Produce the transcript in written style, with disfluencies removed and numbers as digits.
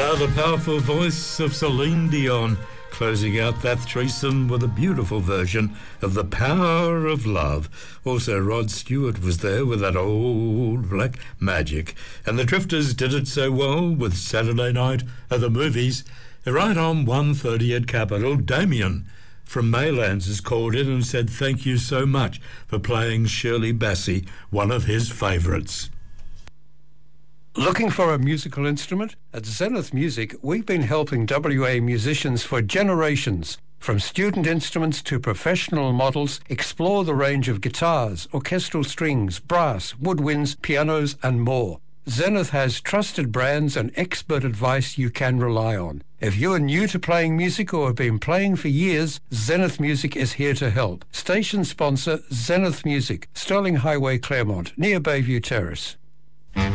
The powerful voice of Celine Dion, closing out that threesome with a beautiful version of The Power of Love. Also, Rod Stewart was there with that old black magic. And the Drifters did it so well with Saturday Night at the Movies. Right on 1:30 at Capitol, Damien from Maylands has called in and said thank you so much for playing Shirley Bassey, one of his favourites. Looking for a musical instrument? At Zenith Music, we've been helping WA musicians for generations. From student instruments to professional models, explore the range of guitars, orchestral strings, brass, woodwinds, pianos and more. Zenith has trusted brands and expert advice you can rely on. If you are new to playing music or have been playing for years, Zenith Music is here to help. Station sponsor Zenith Music, Sterling Highway, Claremont, near Bayview Terrace.